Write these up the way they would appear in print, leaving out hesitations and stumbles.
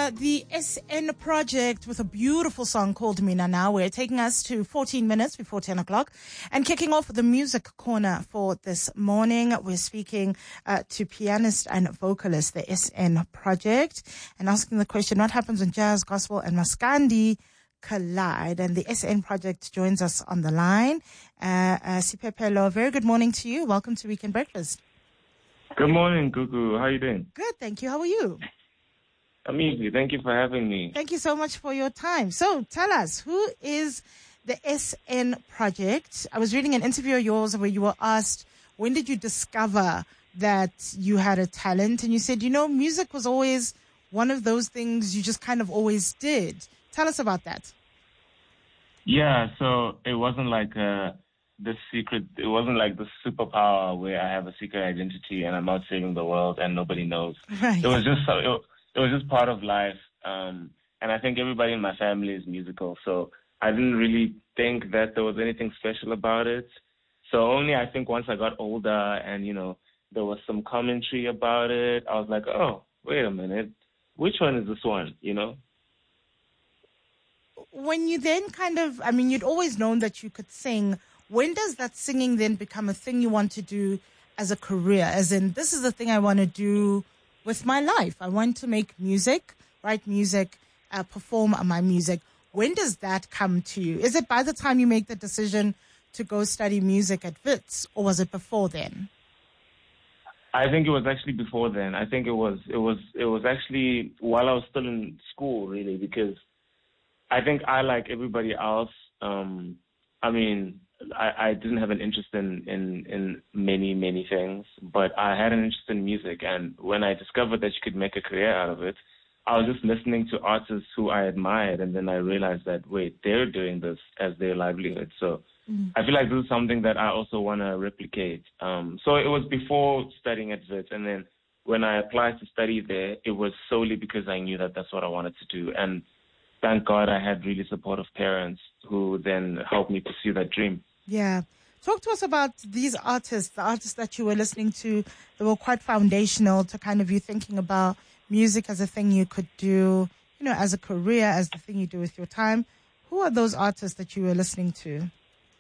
the SN Project with a beautiful song called Mina Now. We're taking us to 14 minutes before 10 o'clock and kicking off the music corner for this morning. We're speaking to pianist and vocalist, the SN Project, and asking the question, what happens when jazz, gospel, and Maskandi collide? And the SN Project joins us on the line. Sipepelo, very good morning to you. Welcome to Weekend Breakfast. Good morning, Gugu. How are you doing? Good, thank you. How are you? I'm easy. Thank you for having me. Thank you so much for your time. So tell us, who is the SN Project? I was reading an interview of yours where you were asked, when did you discover that you had a talent? And you said, music was always one of those things you just kind of always did. Tell us about that. Yeah, so it wasn't like the secret, it wasn't like the superpower where I have a secret identity and I'm out saving the world and nobody knows. Right. It was just part of life. And I think everybody in my family is musical, so I didn't really think that there was anything special about it. So only I think once I got older and, there was some commentary about it, I was like, oh, wait a minute, which one is this one, When you then you'd always known that you could sing. When does that singing then become a thing you want to do as a career? As in, this is the thing I want to do with my life. I want to make music, write music, perform my music. When does that come to you? Is it by the time you make the decision to go study music at Wits, or was it before then? I think it was actually before then. I think it was actually while I was still in school, really, because I think I, like everybody else, I didn't have an interest in many things, but I had an interest in music. And when I discovered that you could make a career out of it, I was just listening to artists who I admired. And then I realized that, wait, they're doing this as their livelihood. So I feel like this is something that I also want to replicate. So it was before studying at Wits. And then when I applied to study there, it was solely because I knew that that's what I wanted to do. And thank God I had really supportive parents who then helped me pursue that dream. Yeah. Talk to us about these artists, the artists that you were listening to that were quite foundational to kind of you thinking about music as a thing you could do, as a career, as the thing you do with your time. Who are those artists that you were listening to?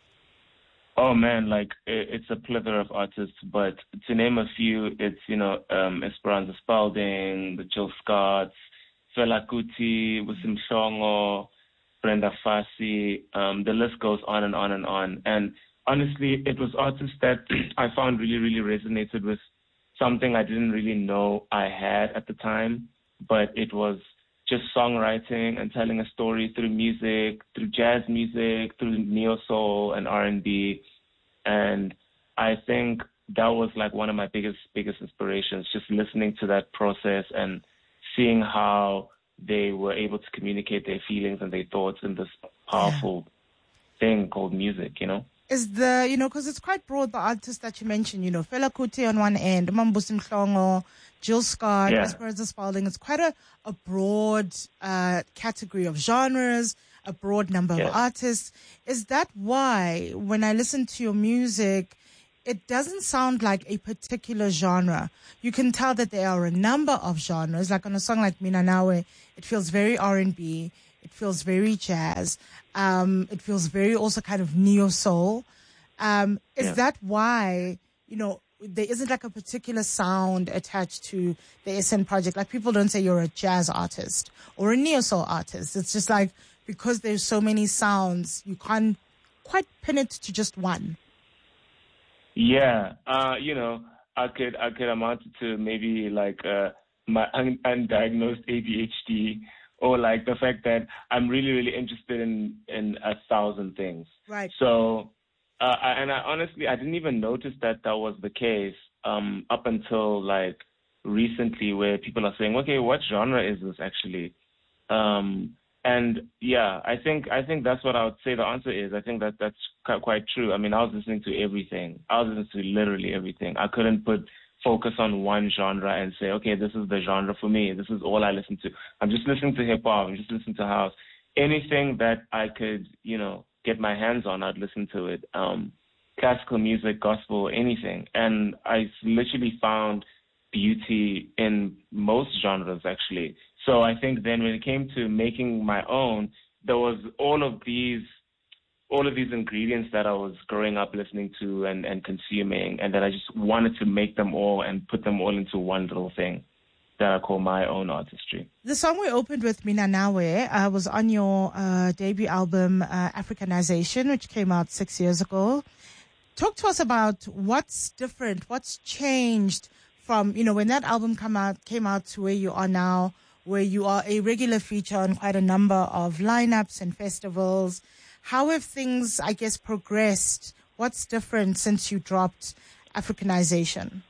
Oh, man, it's a plethora of artists, but to name a few, it's, Esperanza Spalding, the Jill Scotts, Fela Kuti, Wisim Shongo, Brenda Fassie, the list goes on and on and on. And honestly, it was artists that I found really, really resonated with something I didn't really know I had at the time, but it was just songwriting and telling a story through music, through jazz music, through neo-soul and R&B. And I think that was like one of my biggest inspirations, just listening to that process and seeing how they were able to communicate their feelings and their thoughts in this powerful thing called music, Is because it's quite broad, the artists that you mentioned, Fela Kuti on one end, Mambusi Mhlongo, Jill Scott, Esperanza Spalding. It's quite a broad category of genres, a broad number of artists. Is that why when I listen to your music, it doesn't sound like a particular genre? You can tell that there are a number of genres. Like on a song like Mina Nawe, it feels very R&B. It feels very jazz. It feels very also kind of neo-soul. Is that why, there isn't like a particular sound attached to the SN Project? Like people don't say you're a jazz artist or a neo-soul artist. It's just like because there's so many sounds, you can't quite pin it to just one. Yeah, I could amount it to maybe like my undiagnosed ADHD, or like the fact that I'm really, really interested in 1,000 things. Right. So, I honestly, I didn't even notice that was the case up until like recently, where people are saying, okay, what genre is this actually? And yeah, I think that's what I would say the answer is. I think that's quite true. I mean, I was listening to everything. I was listening to literally everything. I couldn't focus on one genre and say, okay, this is the genre for me. This is all I listen to. I'm just listening to hip hop. I'm just listening to house. Anything that I could, get my hands on, I'd listen to it. Classical music, gospel, anything. And I literally found beauty in most genres, actually. So I think then when it came to making my own, there was all of these ingredients that I was growing up listening to and consuming, and that I just wanted to make them all and put them all into one little thing that I call my own artistry. The song we opened with, Mina Nawe, was on your debut album, Africanization, which came out 6 years ago. Talk to us about what's different, what's changed from, when that album came out to where you are now, where you are a regular feature on quite a number of lineups and festivals. How have things, I guess, progressed? What's different since you dropped Africanization?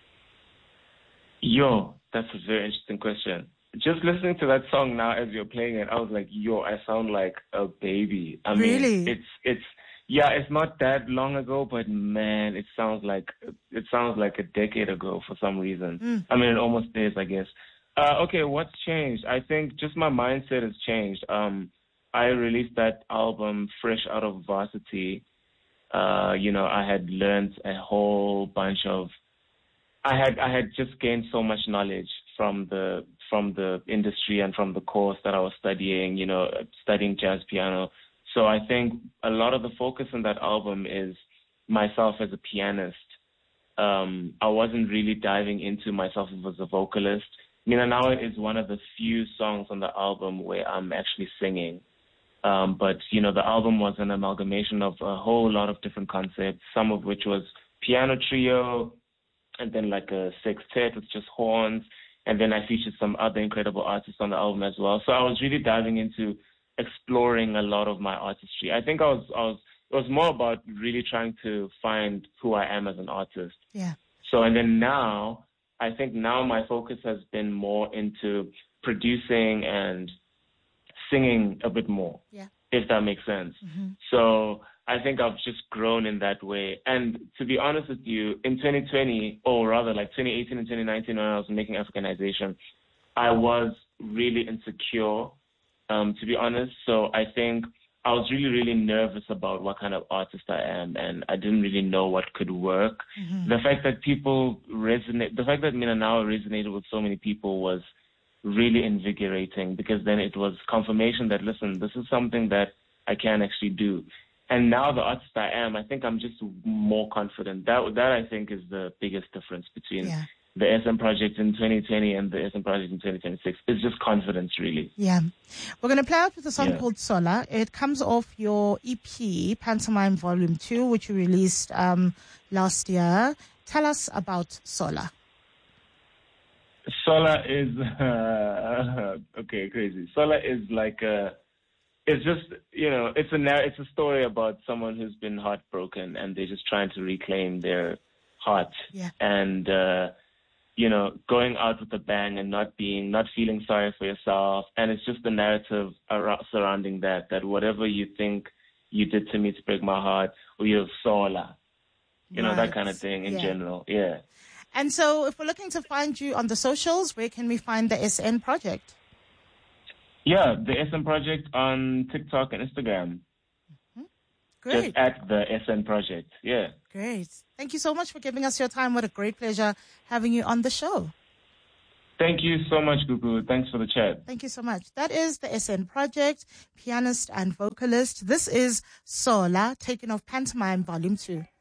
That's a very interesting question. Just listening to that song now as you're playing it, I was like, I sound like a baby. I mean, it's not that long ago, but man, it sounds like a decade ago for some reason. I mean, it almost is, I guess. Okay, what's changed? I think just my mindset has changed. I released that album fresh out of varsity. I had learned a whole bunch of. I had just gained so much knowledge from the industry and from the course that I was studying. Studying jazz piano. So I think a lot of the focus on that album is myself as a pianist. I wasn't really diving into myself as a vocalist. Mina Nawe is one of the few songs on the album where I'm actually singing. But the album was an amalgamation of a whole lot of different concepts, some of which was piano trio, and then like a sextet with just horns. And then I featured some other incredible artists on the album as well. So I was really diving into exploring a lot of my artistry. I think it was more about really trying to find who I am as an artist. Yeah. So, and then now, I think now my focus has been more into producing and singing a bit more, if that makes sense. Mm-hmm. So I think I've just grown in that way. And to be honest with you, in 2020, or rather like 2018 and 2019, when I was making Africanization, I was really insecure, to be honest. So I think I was really, really nervous about what kind of artist I am, and I didn't really know what could work. Mm-hmm. The fact that Mina Nawe resonated with so many people was really invigorating, because then it was confirmation that, listen, this is something that I can actually do. And now the artist I am, I think I'm just more confident. That I think is the biggest difference between the SM Project in 2020 and the SM Project in 2026. It's just confidence, really. Yeah. We're going to play out with a song called Sola. It comes off your EP, Pantomime Volume 2, which you released last year. Tell us about Sola. Sola is okay, crazy. Sola is like it's just, it's a story about someone who's been heartbroken and they're just trying to reclaim their heart. Yeah. And going out with a bang and not feeling sorry for yourself. And it's just the narrative surrounding that whatever you think you did to me to break my heart, you're Sola. That kind of thing in general. Yeah. And so if we're looking to find you on the socials, where can we find the SN Project? Yeah, the SN Project on TikTok and Instagram. Mm-hmm. Great. Just at the SN Project, yeah. Great. Thank you so much for giving us your time. What a great pleasure having you on the show. Thank you so much, Gugu. Thanks for the chat. Thank you so much. That is the SN Project, pianist and vocalist. This is Sola, taken off Pantomime Volume 2.